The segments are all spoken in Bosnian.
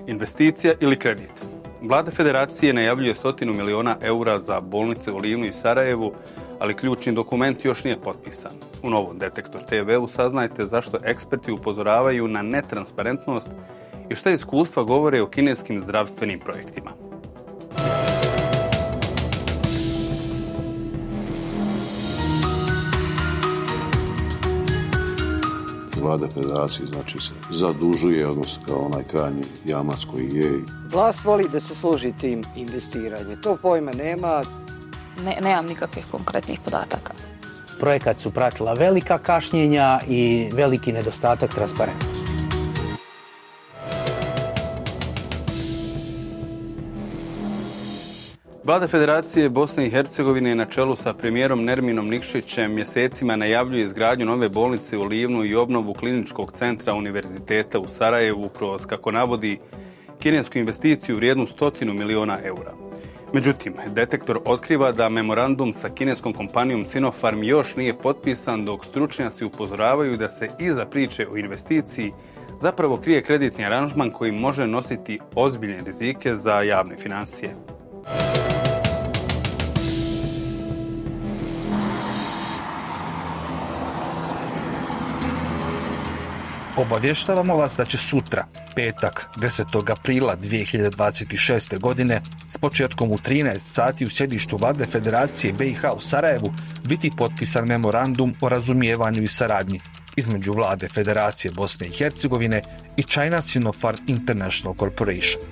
Investicija ili kredit? Vlada Federacije najavljuje 100 miliona eura za bolnice u Livnu i Sarajevu, ali ključni dokument još nije potpisan. U novom Detektor TV-u saznajte zašto eksperti upozoravaju na netransparentnost i šta iskustva govore o kineskim zdravstvenim projektima. Vlada Federacije se zadužuje, odnosno kao onaj krajnji jamac koji je. Vlast voli da se služi tim investiranje. To pojma nema. Nemam nikakvih konkretnih podataka. Projekat su pratila velika kašnjenja i veliki nedostatak transparentnosti. Vlada Federacije Bosne i Hercegovine na čelu sa premijerom Nerminom Nikšićem mjesecima najavljuje izgradnju nove bolnice u Livnu i obnovu kliničkog centra Univerziteta u Sarajevu kroz, kako navodi, kinesku investiciju vrijednu 100 miliona eura. Međutim, Detektor otkriva da memorandum sa kineskom kompanijom Sinopharm još nije potpisan, dok stručnjaci upozoravaju da se iza priče o investiciji zapravo krije kreditni aranžman koji može nositi ozbiljne rizike za javne financije. Obavještavamo vas da će sutra, petak, 10. aprila 2026. godine, s početkom u 13 sati u sjedištu Vlade Federacije BiH u Sarajevu biti potpisan memorandum o razumijevanju i saradnji između Vlade Federacije Bosne i Hercegovine i China Sinopharm International Corporation.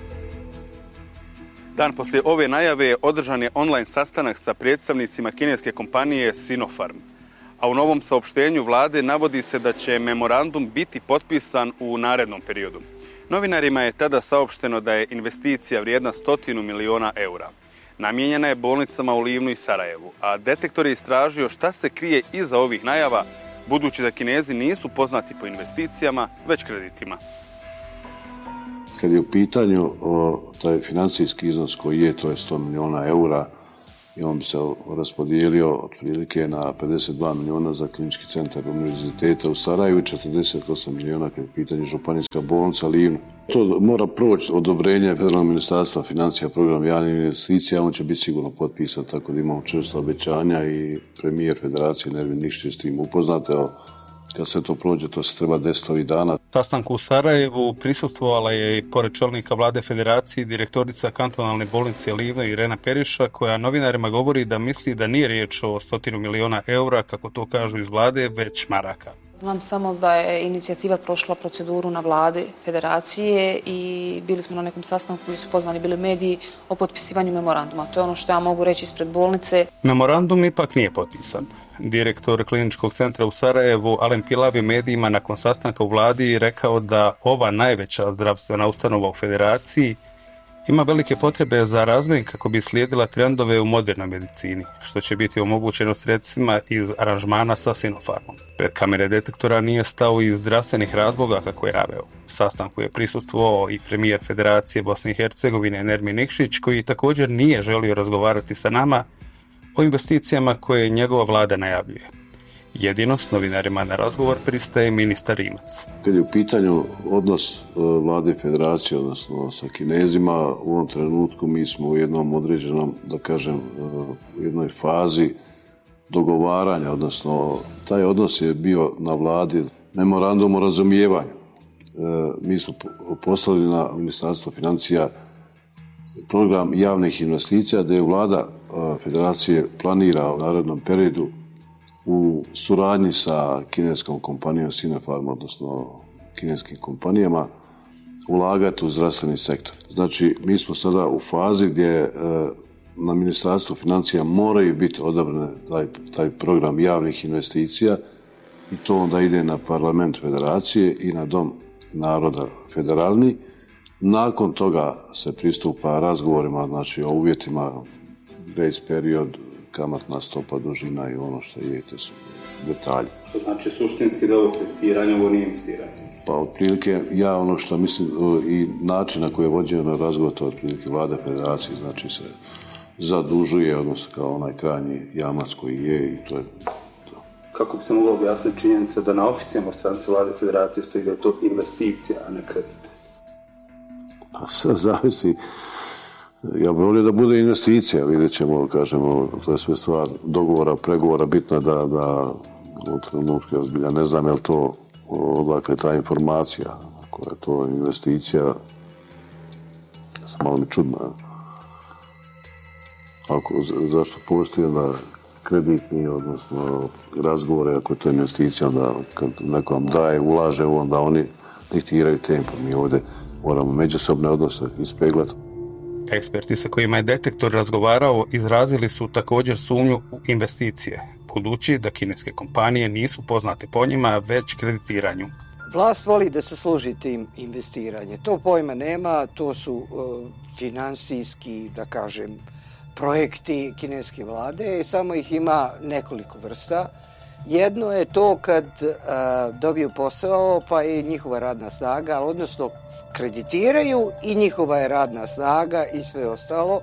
Dan poslije ove najave održan je online sastanak sa predstavnicima kineske kompanije Sinopharm. A u novom saopštenju vlade navodi se da će memorandum biti potpisan u narednom periodu. Novinarima je tada saopšteno da je investicija vrijedna 100 miliona eura. Namijenjena je bolnicama u Livnu i Sarajevu, a Detektor je istražio šta se krije iza ovih najava, budući da Kinezi nisu poznati po investicijama, već kreditima. Kad je u pitanju taj financijski iznos koji je, to je 100 miliona eura, i on bi se raspodijelio otprilike na 52 miliona za klinički centar Univerziteta u Sarajevu i 48 miliona kad je u pitanju županijska bolnica Livna. To mora proći odobrenje Federalnog ministarstva financija, program javnih investicija, on će biti sigurno potpisan, tako da imamo čvrsta obećanja i premijer Federacije Nermin Nikšić je s tim upoznat. Kad se to prođe, to se treba 10 ovih dana. Sastanku u Sarajevu prisustvovala je i pored čelnika Vlade Federacije direktorica kantonalne bolnice Livna Irena Periša, koja novinarima govori da misli da nije riječ o 100 miliona eura, kako to kažu iz vlade, već maraka. Znam samo da je inicijativa prošla proceduru na Vladi Federacije i bili smo na nekom sastanku koji su pozvani bili mediji o potpisivanju memoranduma. To je ono što ja mogu reći ispred bolnice. Memorandum ipak nije potpisan. Direktor kliničkog centra u Sarajevu Alen Pilav je medijima nakon sastanka u vladi rekao da ova najveća zdravstvena ustanova u Federaciji ima velike potrebe za razvoj kako bi slijedila trendove u modernoj medicini, što će biti omogućeno sredstvima iz aranžmana sa Sinopharmom. Pred kamere Detektora nije stao iz zdravstvenih razloga, kako je naveo. Sastanku je prisustvovao i premijer Federacije Bosne i Hercegovine Nermin Nikšić, koji također nije želio razgovarati sa nama o investicijama koje njegova vlada najavljuje. Jedino s novinarima na razgovor pristaje ministar Rimac. Kad je u pitanju odnos Vlade Federacije, odnosno sa Kinezima, u ovom trenutku mi smo u jednom određenom, da kažem, u jednoj fazi dogovaranja, odnosno taj odnos je bio na vladi memorandum o razumijevanju. Mi smo poslali na Ministarstvo financija program javnih investicija, da je vlada Federacije planira u narednom periodu u suradnji sa kineskom kompanijom Sinopharm, odnosno kineskim kompanijama, ulagati u zdravstveni sektor. Znači, mi smo sada u fazi gdje na Ministarstvu financija moraju biti odabrane taj program javnih investicija i to onda ide na parlament Federacije i na Dom naroda federalni. Nakon toga se pristupa razgovorima, znači o uvjetima, grace period, kamatna stopa, dužina i ono što je, to su detalji. Što znači suštinski da ovo kreditiranje, ovo nije investiranje? Pa otprilike, ja ono što mislim i način na koji je vođen na razgovor, to otprilike Vlada Federacije, znači se zadužuje, odnosno kao onaj krajnji jamac koji je i to je to. Kako bi se moglo objasniti činjenica da na oficijalnoj stranici Vlade Federacije stoji da je to investicija, a ne kredit? Pa sve zavisi. Ja bih volio da bude investicija, vidjet ćemo, kažemo, to je sve stvar dogovora, pregovora, bitno je da u trenutku, ja zbilja ne znam je li to, odakle ta informacija, ako je to investicija, malo mi čudno. Zašto postoji onda kreditni, odnosno razgovore, ako je to investicija, onda kad neko vam daje, ulaže, onda oni diktiraju tempo. Mi ovdje moramo međusobne odnose ispeglati. Eksperti sa kojima je Detektor razgovarao izrazili su također sumnju u investicije, budući da kineske kompanije nisu poznate po njima, već kreditiranju. Vlast voli da se služi tim investiranje. To pojma nema, to su finansijski, da kažem, projekti kineske vlade, samo ih ima nekoliko vrsta. Jedno je to kad dobiju posao, pa je njihova radna snaga, odnosno kreditiraju i njihova je radna snaga i sve ostalo.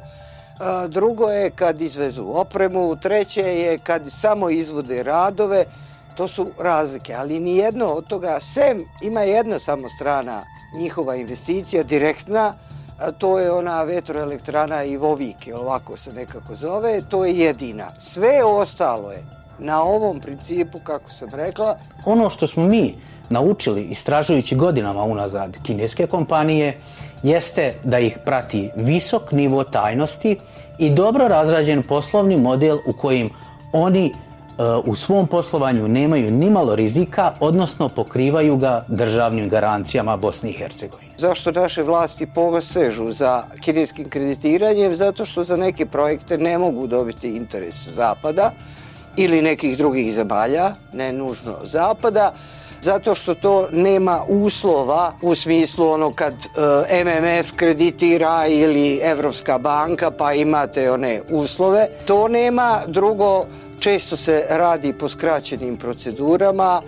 Drugo je kad izvezu opremu, treće je kad samo izvode radove, to su razlike, ali nijedno od toga, sem ima jedna samo strana njihova investicija, direktna, to je ona vetroelektrana Ivovike, ovako se nekako zove, to je jedina. Sve ostalo je na ovom principu, kako sam rekla. Ono što smo mi naučili istražujući godinama unazad kineske kompanije jeste da ih prati visok nivo tajnosti i dobro razrađen poslovni model u kojim oni u svom poslovanju nemaju nimalo rizika, odnosno pokrivaju ga državnim garancijama Bosne i Hercegovine. Zašto naše vlasti posežu za kineskim kreditiranjem? Zato što za neke projekte ne mogu dobiti interes Zapada ili nekih drugih zemalja, ne nužno Zapada, zato što to nema uslova u smislu ono kad MMF kreditira ili Evropska banka pa imate one uslove. To nema. Drugo, često se radi po skraćenim procedurama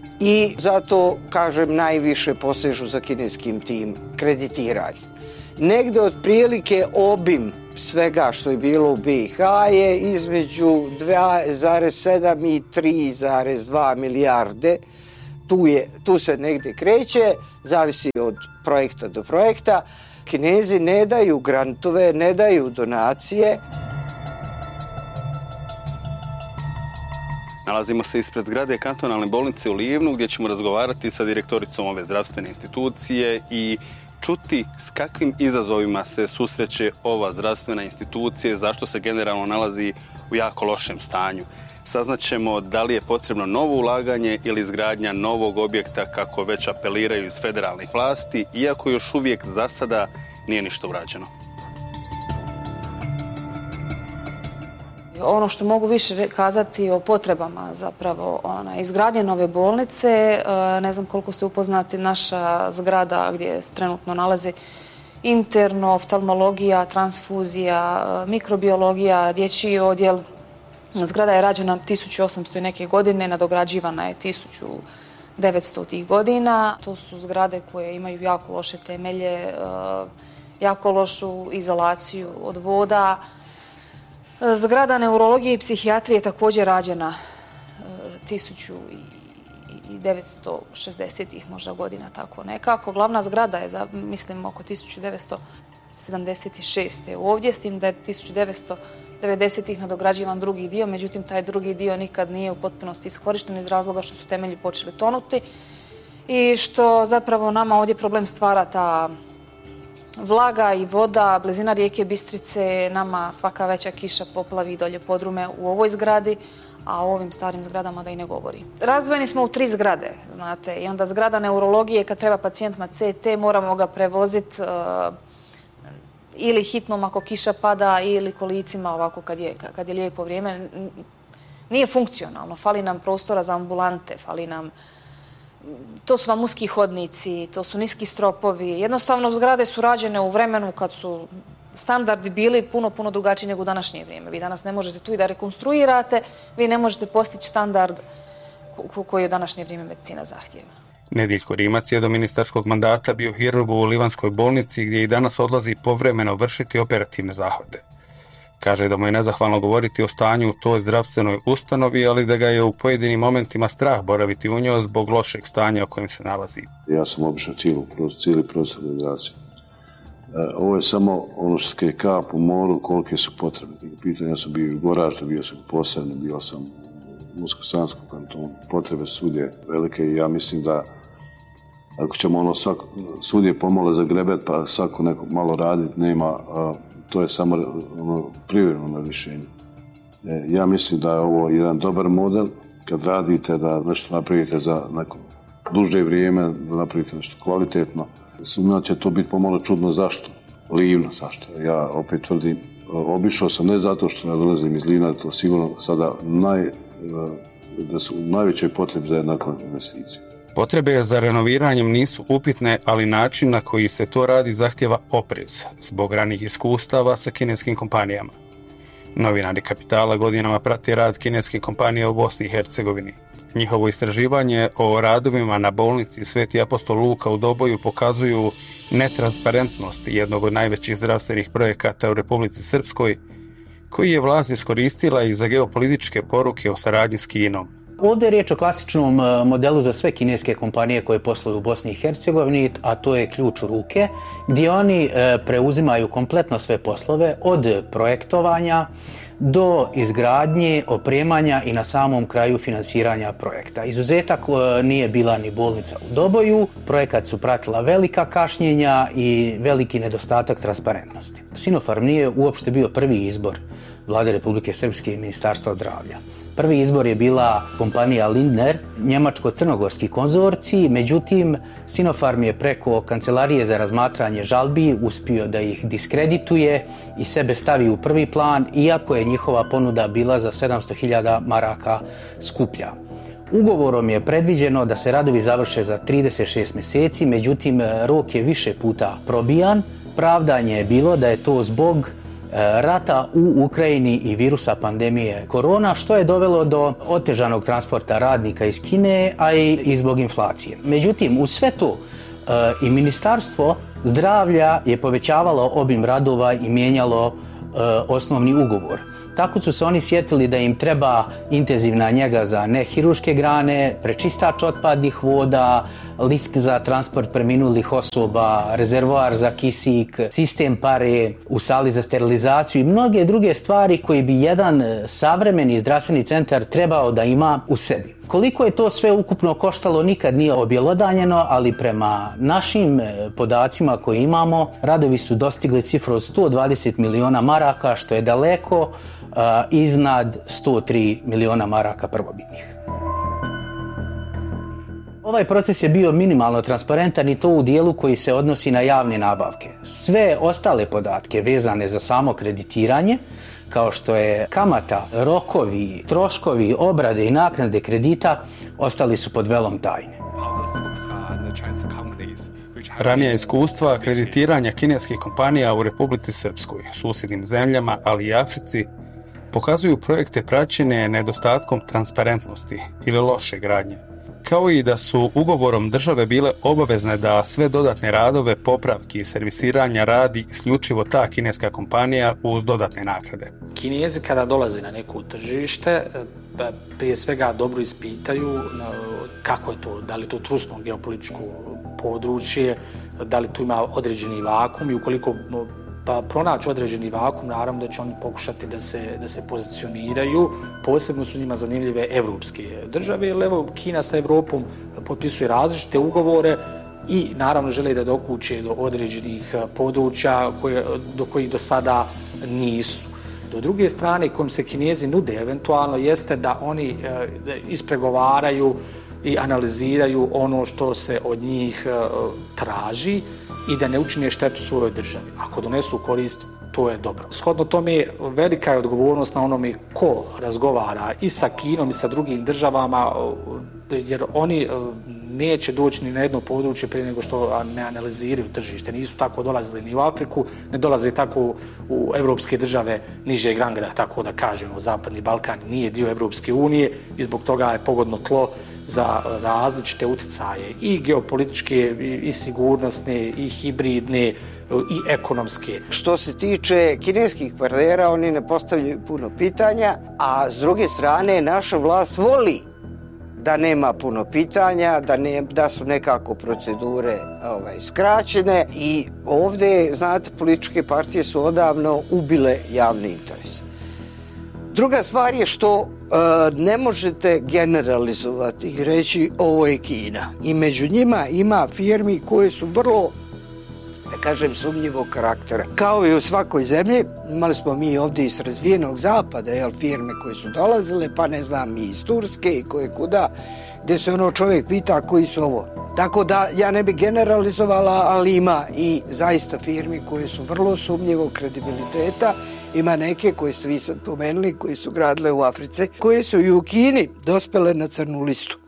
i zato, kažem, najviše posežu za kineskim tim kreditiranjem. Negde otprilike obim svega što je bilo u BiH je između 2,7 i 3,2 milijarde. Tu se negde kreće, zavisi od projekta do projekta. Kinezi ne daju grantove, ne daju donacije. Nalazimo se ispred zgrade kantonalne bolnice u Livnu gdje ćemo razgovarati sa direktoricom ove zdravstvene institucije i čuti s kakvim izazovima se susreće ova zdravstvena institucija i zašto se generalno nalazi u jako lošem stanju. Saznaćemo da li je potrebno novo ulaganje ili izgradnja novog objekta kako već apeliraju iz federalnih vlasti, iako još uvijek za sada nije ništa urađeno. Ono što mogu više kazati o potrebama zapravo izgradnje nove bolnice, ne znam koliko ste upoznati, naša zgrada gdje se trenutno nalazi interno, oftalmologija, transfuzija, mikrobiologija, dječji odjel. Zgrada je rađena 1800 i neke godine, nadograđivana je 1900 tih godina. To su zgrade koje imaju jako loše temelje, jako lošu izolaciju od voda. Zgrada neurologije i psihijatrije je također rađena 1960-ih možda godina, tako nekako. Glavna zgrada je, mislim, oko 1976. ovdje, s tim da je 1990-ih nadograđivan drugi dio, međutim taj drugi dio nikad nije u potpunosti iskorišten iz razloga što su temelji počeli tonuti i što zapravo nama ovdje problem stvara ta vlaga i voda, blizina rijeke Bistrice, nama svaka veća kiša poplavi dolje podrume u ovoj zgradi, a o ovim starim zgradama da i ne govori. Razdvojeni smo u 3 zgrade, znate, i onda zgrada neurologije, kad treba pacijentima CT, moramo ga prevoziti ili hitnom ako kiša pada ili kolicima ovako kad je lijepo vrijeme. Nije funkcionalno, fali nam prostora za ambulante, fali nam... To su vam uski hodnici, to su niski stropovi. Jednostavno, zgrade su rađene u vremenu kad su standardi bili puno drugačiji nego u današnje vrijeme. Vi danas ne možete tu i da rekonstruirate, vi ne možete postići standard koji u današnje vrijeme medicina zahtijeva. Nediljko Rimac je do ministarskog mandata bio hirurg u Livanskoj bolnici gdje i danas odlazi povremeno vršiti operativne zahvate. Kaže da mu je nezahvalno govoriti o stanju u toj zdravstvenoj ustanovi, ali da ga je u pojedinim momentima strah boraviti u njoj zbog lošeg stanja u kojem se nalazi. Ja sam obišao cijeli proces rehabilitacije. Ovo je samo ono što je kap u moru, kolike su potrebe. Pitanja, ja sam bio u Goraždu, bio sam u Posavini, bio sam u Unsko-Sanskom kantonu. Potrebe svugdje velike i ja mislim da ako ćemo svugdje pomalo zagrebet pa svako neko malo raditi, nema, to je samo privremeno rješenje. Ja mislim da je ovo jedan dobar model kad radite da nešto napravite za neko duže vrijeme, da napravite nešto kvalitetno. Znači će to biti pomalo čudno zašto, livno zašto. Ja opet tvrdim, obišao sam ne zato što ja dolazim iz Livna, to sigurno sada da su najveće potrebe za jednakom investiciju. Potrebe za renoviranjem nisu upitne, ali način na koji se to radi zahtjeva oprez zbog ranih iskustava sa kineskim kompanijama. Novinari Kapitala godinama prate rad kineskih kompanija u Bosni i Hercegovini. Njihovo istraživanje o radovima na bolnici Sveti apostol Luka u Doboju pokazuju netransparentnost jednog od najvećih zdravstvenih projekata u Republici Srpskoj, koji je vlast iskoristila i za geopolitičke poruke o saradnji s Kinom. Ovdje je riječ o klasičnom modelu za sve kineske kompanije koje posluju u Bosni i Hercegovini, a to je ključ u ruke, gdje oni preuzimaju kompletno sve poslove od projektovanja do izgradnje, opremanja i na samom kraju finansiranja projekta. Izuzetak nije bila ni bolnica u Doboju, projekat su pratila velika kašnjenja i veliki nedostatak transparentnosti. Sinopharm nije uopšte bio prvi izbor Vlade Republike Srpske i Ministarstva zdravlja. Prvi izbor je bila kompanija Lindner, njemačko-crnogorski konzorcij, međutim Sinopharm je preko Kancelarije za razmatranje žalbi uspio da ih diskredituje i sebe stavi u prvi plan, iako je njihova ponuda bila za 700.000 maraka skuplja. Ugovorom je predviđeno da se radovi završe za 36 mjeseci, međutim rok je više puta probijan. Pravdanje je bilo da je to zbog rata u Ukrajini i virusa pandemije korona, što je dovelo do otežanog transporta radnika iz Kine, a i zbog inflacije. Međutim, uz sve to i Ministarstvo zdravlja je povećavalo obim radova i mijenjalo osnovni ugovor. Tako su se oni sjetili da im treba intenzivna njega za nehiruške grane, prečistač otpadnih voda, lift za transport preminulih osoba, rezervoar za kisik, sistem pare u sali za sterilizaciju i mnoge druge stvari koje bi jedan savremeni zdravstveni centar trebao da ima u sebi. Koliko je to sve ukupno koštalo nikad nije objelodanjeno, ali prema našim podacima koje imamo, radovi su dostigli cifru od 120 miliona maraka, što je daleko iznad 103 miliona maraka prvobitnih. Ovaj proces je bio minimalno transparentan i to u dijelu koji se odnosi na javne nabavke. Sve ostale podatke vezane za samo kreditiranje, kao što je kamata, rokovi, troškovi, obrade i naknade kredita, ostali su pod velom tajne. Ranija iskustva kreditiranja kineskih kompanija u Republici Srpskoj, susjednim zemljama, ali i Africi, pokazuju projekte praćene nedostatkom transparentnosti ili loše gradnje, kao i da su ugovorom države bile obavezne da sve dodatne radove, popravki i servisiranja radi isključivo ta kineska kompanija uz dodatne naknade. Kinezi kada dolaze na neko tržište, prije svega dobro ispitaju kako je to, da li to trusno geopolitičko područje, da li tu ima određeni vakum i ukoliko pronaći određeni vakum, naravno da će oni pokušati da se pozicioniraju. Posebno su njima zanimljive evropske države, jer evo Kina sa Evropom potpisuje različite ugovore i naravno žele da dokuće do određenih područja do kojih do sada nisu. Do druge strane, kojim se Kinezi nude eventualno, jeste da oni ispregovaraju i analiziraju ono što se od njih traži i da ne učine štetu svojoj državi. Ako donesu korist, to je dobro. Shodno tome, velika je odgovornost na onome ko razgovara i sa Kinom i sa drugim državama, jer oni neće doći ni na jedno područje prije nego što ne analiziraju tržište. Nisu tako dolazili ni u Afriku, ne dolaze tako u evropske države nižeg ranga, tako da kažemo. Zapadni Balkan nije dio Evropske unije i zbog toga je pogodno tlo za različite utjecaje i geopolitičke, i sigurnosne, i hibridne, i ekonomske. Što se tiče kineskih partnera, oni ne postavljaju puno pitanja, a s druge strane naša vlast voli da nema puno pitanja, da su nekako procedure skraćene i ovdje, znate, političke partije su odavno ubile javni interes. Druga stvar je što ne možete generalizovati i reći ovo je Kina. I među njima ima firmi koje su vrlo, da kažem, sumnjivog karaktera. Kao i u svakoj zemlji, imali smo mi ovdje iz razvijenog zapada, firme koje su dolazile, pa ne znam, i iz Turske i koje kuda, gdje se čovjek pita koji su ovo. Tako da ja ne bi generalizovala, ali ima i zaista firmi koje su vrlo sumnjivog kredibiliteta. Ima neke koje ste vi sad pomenuli, koji su gradile u Africi, koje su i u Kini dospele na crnu listu.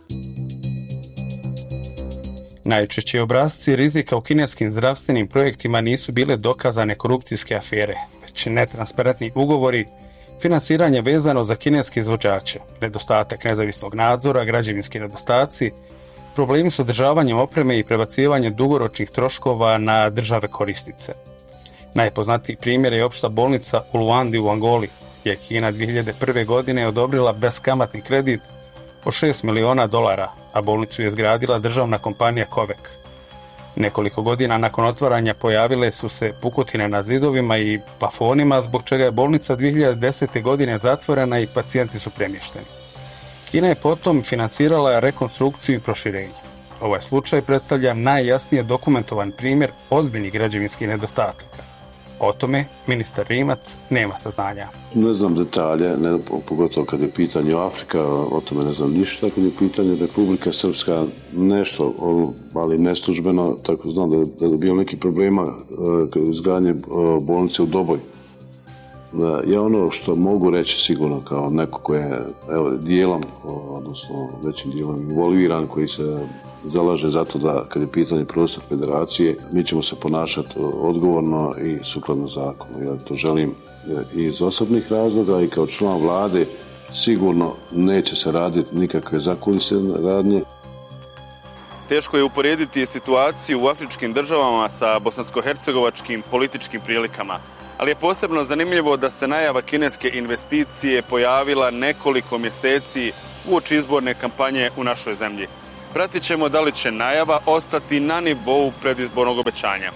Najčešći obrasci rizika u kineskim zdravstvenim projektima nisu bile dokazane korupcijske afere, već netransparentni ugovori, finansiranje vezano za kineske izvođače, nedostatak nezavisnog nadzora, građevinski nedostaci, problemi s održavanjem opreme i prebacivanje dugoročnih troškova na države korisnice. Najpoznatiji primjer je opšta bolnica u Luandi u Angoli, gdje je Kina 2001. godine odobrila beskamatni kredit od $6 miliona, a bolnicu je izgradila državna kompanija Kovek. Nekoliko godina nakon otvaranja pojavile su se pukotine na zidovima i plafonima, zbog čega je bolnica 2010. godine zatvorena i pacijenti su premješteni. Kina je potom finansirala rekonstrukciju i proširenje. Ovaj slučaj predstavlja najjasnije dokumentovan primjer ozbiljnih građevinskih nedostataka. O tome ministar Rimac nema saznanja. Ne znam detalje, pogotovo kad je pitanje Afrika, o tome ne znam ništa. Kad je pitanje Republika Srpska, nešto, ali neslužbeno, tako znam da je bilo neki problema u izgradnje bolnice u Doboju. Ja ono što mogu reći sigurno kao neko koji je dijelom, odnosno većim dijelom involviran, koji se zalaže za to da kad je pitanje prostor federacije, mi ćemo se ponašati odgovorno i sukladno zakonu. Ja to želim i iz osobnih razloga i kao član vlade. Sigurno neće se raditi nikakve zakulisne radnje. Teško je uporediti situaciju u afričkim državama sa bosansko-hercegovačkim političkim prilikama, ali je posebno zanimljivo da se najava kineske investicije pojavila nekoliko mjeseci uoči izborne kampanje u našoj zemlji. Pratit ćemo da li će najava ostati na nivou predizbornog obećanja.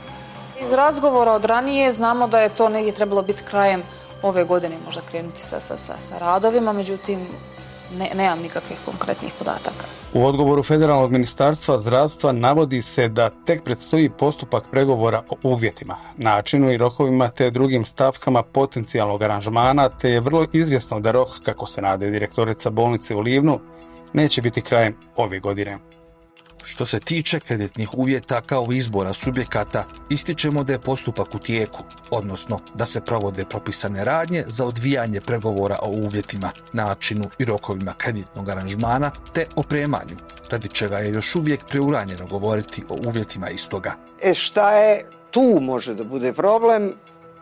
Iz razgovora od ranije znamo da je to negdje trebalo biti krajem ove godine, možda krenuti sa radovima, međutim nemam nikakvih konkretnih podataka. U odgovoru Federalnog ministarstva zdravstva navodi se da tek predstoji postupak pregovora o uvjetima, načinu i rokovima te drugim stavkama potencijalnog aranžmana, te je vrlo izvjesno da rok, kako se nade direktorica bolnice u Livnu, neće biti krajem ove godine. Što se tiče kreditnih uvjeta kao izbora subjekata, ističemo da je postupak u tijeku, odnosno da se provode propisane radnje za odvijanje pregovora o uvjetima, načinu i rokovima kreditnog aranžmana te opremanju, radi čega je još uvijek preuranjeno govoriti o uvjetima istoga. Šta je tu može da bude problem?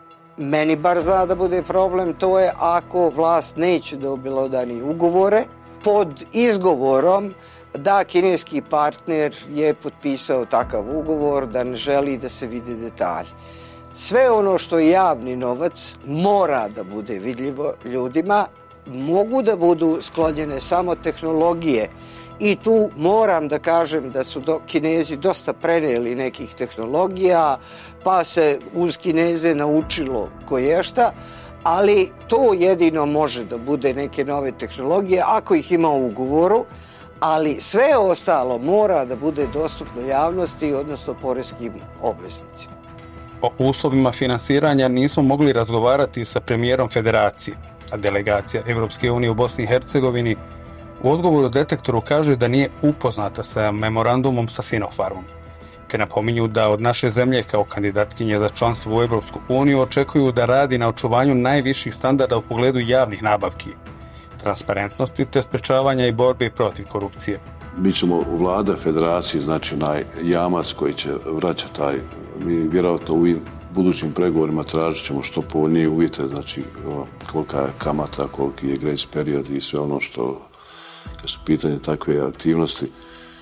Meni bar zna da bude problem, to je ako vlast neće da objelodani ugovore pod izgovorom da kineski partner je potpisao takav ugovor, da ne želi da se vide detalji. Sve ono što je javni novac mora da bude vidljivo ljudima, mogu da budu sklonjene samo tehnologije i tu moram da kažem da su Kinezi dosta prenijeli nekih tehnologija, pa se uz Kineze naučilo koješta, ali to jedino može da bude neke nove tehnologije ako ih ima u ugovoru, ali sve ostalo mora da bude dostupno javnosti, odnosno poreskim obveznicima. O uslovima finansiranja nismo mogli razgovarati sa premijerom federacije, a delegacija Evropske unije u Bosni i Hercegovini u odgovoru detektoru kaže da nije upoznata sa memorandumom sa Sinopharmom, te napominju da od naše zemlje kao kandidatkinje za članstvo u Evropsku uniju očekuju da radi na očuvanju najviših standarda u pogledu javnih nabavki, transparentnosti te sprečavanja i borbe protiv korupcije. Mi ćemo u vlada federacije, znači jamac koji će vraćati taj, mi vjerojatno u budućim pregovorima tražit ćemo što povoljnije uvjete, znači kolika je kamata, koliki je grace period i sve ono što, kad su pitanje takve aktivnosti,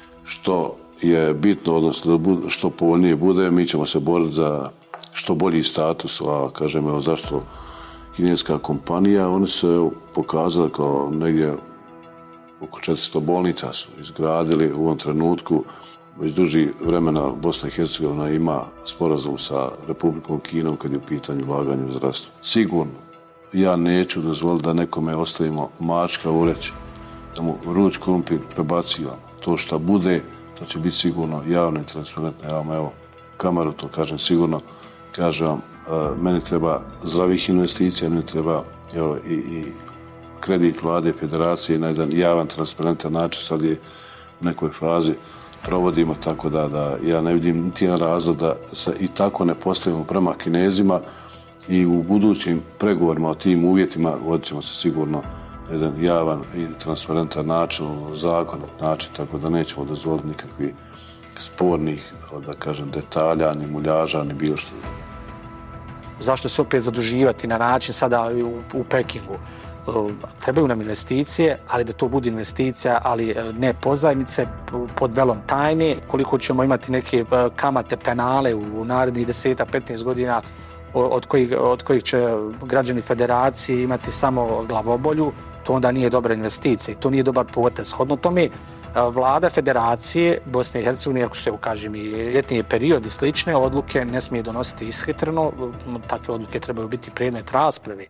što je bitno, odnosno da što povoljnije bude, mi ćemo se boriti za što bolji status, a kažem evo zašto kineska kompanija, oni se pokazali kao negdje oko 400 bolnica su izgradili u ovom trenutku. Već duži vremena Bosna i Hercegovina ima sporazum sa Republikom Kinom kad je u pitanju ulaganja u zdravstvo. Sigurno, ja neću dozvoliti da nekome ostavimo mačka u vreći, da mu vruć krumpir prebacivamo. To što bude, to će biti sigurno javno i transparentno. Ja vam evo kameru to kažem sigurno. Kažem vam, meni treba zdravih investicija, meni treba i kredit vlade federacije na jedan javan, transparentan način. Sad je u nekoj fazi provodimo, tako da ja ne vidim niti jedan razlog da se i tako ne postavimo prema Kinezima i u budućim pregovorima o tim uvjetima vodit ćemo se sigurno jedan javan i transparentan način, zakonit način, tako da nećemo dozvoliti nikakvih spornih, da kažem, detalja, ni muljaža, ni bilo što. Zašto se opet zaduživati na način sada u Pekingu? Trebaju nam investicije, ali da to bude investicija, ali ne pozajmice pod velom tajne. Koliko ćemo imati neke kamate, penale u narednih 10-15 godina od kojih će građani federacije imati samo glavobolju, to onda nije dobra investicija i to nije dobar potez. Shodno tome, vlada federacije Bosne i Hercegovine, ako se ukažem i ljetni period i slične odluke, ne smije donositi ishitreno. Takve odluke trebaju biti predmet rasprave.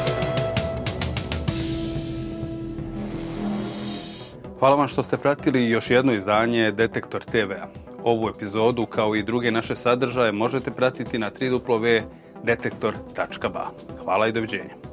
Hvala vam što ste pratili još jedno izdanje Detektor TV-a. Ovu epizodu, kao i druge naše sadržaje, možete pratiti na www.detektor.ba. Hvala i doviđenja.